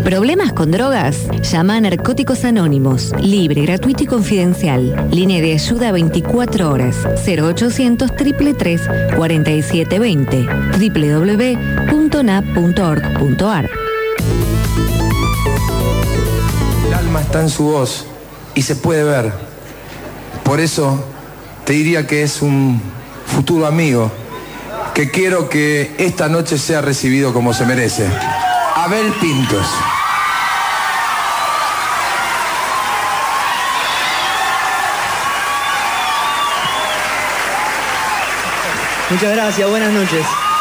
¿Problemas con drogas? Llama a Narcóticos Anónimos. Libre, gratuito y confidencial. Línea de ayuda 24 horas. 0800 333 4720. www.nap.org.ar. El alma está en su voz y se puede ver. Por eso te diría que es un futuro amigo, que quiero que esta noche sea recibido como se merece. Abel Pintos. Muchas gracias, buenas noches.